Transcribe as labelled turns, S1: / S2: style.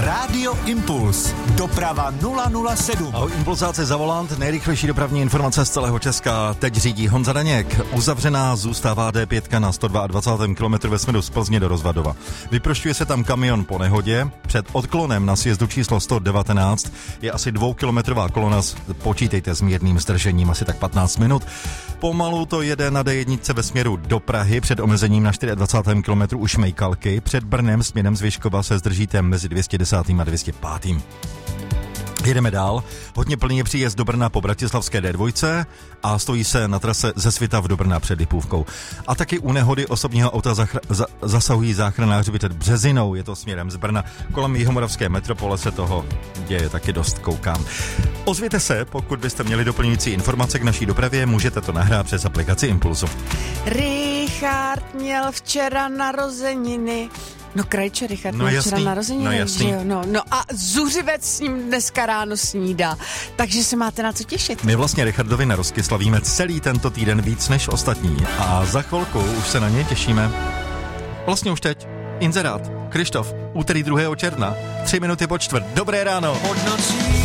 S1: Rádio Impuls. Doprava 007.
S2: Ahoj, impulsáci za volant, nejrychlejší dopravní informace z celého Česka. Teď řídí Honza Daněk. Uzavřená zůstává D5 na 122. kilometru ve směru z Plzně do Rozvadova. Vyprošťuje se tam kamion po nehodě. Před odklonem na sjezdu číslo 119 je asi 2kilometrová kolona, počítejte s mírným zdržením, asi tak 15 minut. Pomalu to jede na D1 ve směru do Prahy, před omezením na 24. kilometru u Šmejkalky. Před Brnem směrem z Vyškova se zdržíte mezi 210. a 205. Jedeme dál. Hodně plný je příjezd do Brna po bratislavské D2 a stojí se na trase ze Svitav do Brna před Lipůvkou. A taky u nehody osobního auta zasahují záchranáři před Březinou, je to směrem z Brna. Kolem jihomoravské metropole se toho děje taky dost, koukám. Ozvěte se, pokud byste měli doplňující informace k naší dopravě, můžete to nahrát přes aplikaci Impulzu.
S3: Richard měl včera narozeniny. No krajče, Richard měl včera narozeniny, že jo? No a zuřivec s ním dneska ráno snídá, takže se máte na co těšit.
S2: My vlastně Richardovi narozky slavíme celý tento týden víc než ostatní a za chvilku už se na něj těšíme. Vlastně už teď. Inzerát. Krištof. Úterý 2. června. 3 minuty po čtvrt. Dobré ráno.
S1: Pod nocí